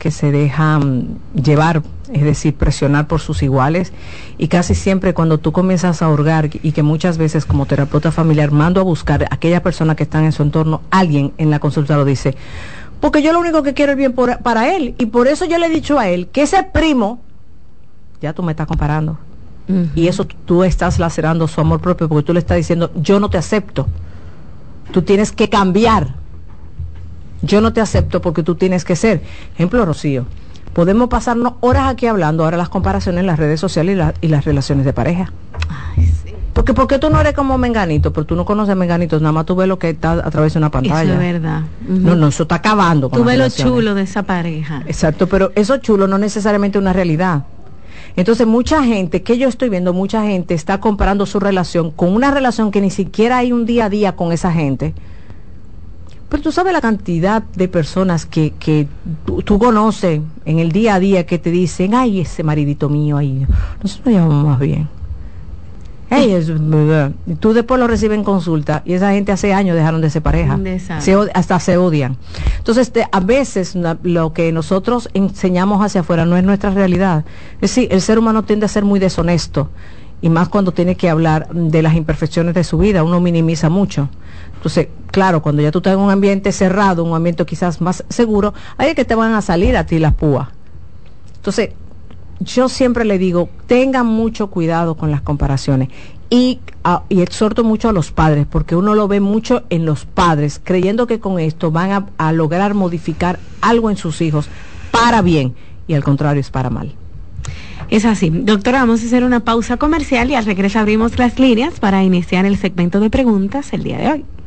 que se dejan llevar, es decir, presionar por sus iguales, y casi siempre cuando tú comienzas a hurgar, y que muchas veces como terapeuta familiar mando a buscar a aquella persona que está en su entorno, alguien en la consulta lo dice, porque yo lo único que quiero es bien para él, y por eso yo le he dicho a él que ese primo, ya tú me estás comparando. Y eso tú estás lacerando su amor propio, porque tú le estás diciendo, yo no te acepto, tú tienes que cambiar, yo no te acepto porque tú tienes que ser. Ejemplo, Rocío, podemos pasarnos horas aquí hablando ahora las comparaciones en las redes sociales y las relaciones de pareja. Ay, sí. Porque tú no eres como Menganito, pero tú no conoces a Menganito, nada más tú ves lo que está a través de una pantalla. Eso es verdad. No, eso está acabando con tú ves lo relaciones. chulo de esa pareja. Exacto, pero eso chulo no necesariamente es una realidad. Entonces mucha gente, que yo estoy viendo, mucha gente está comparando su relación con una relación que ni siquiera hay un día a día con esa gente. Pero tú sabes la cantidad de personas que tú conoces en el día a día que te dicen, ay, ese maridito mío, ahí, nosotros nos llevamos más bien. Hey, y tú después lo recibes en consulta y esa gente hace años dejaron de ser pareja, hasta se odian. Entonces a veces lo que nosotros enseñamos hacia afuera no es nuestra realidad. Es decir, el ser humano tiende a ser muy deshonesto, y más cuando tiene que hablar de las imperfecciones de su vida, uno minimiza mucho. Entonces, claro, cuando ya tú estás en un ambiente cerrado, un ambiente quizás más seguro, ahí es que te van a salir a ti las púas. Entonces, yo siempre le digo, tengan mucho cuidado con las comparaciones, y exhorto mucho a los padres, porque uno lo ve mucho en los padres, creyendo que con esto van a lograr modificar algo en sus hijos para bien, y al contrario es para mal. Es así. Doctora, vamos a hacer una pausa comercial y al regreso abrimos las líneas para iniciar el segmento de preguntas el día de hoy.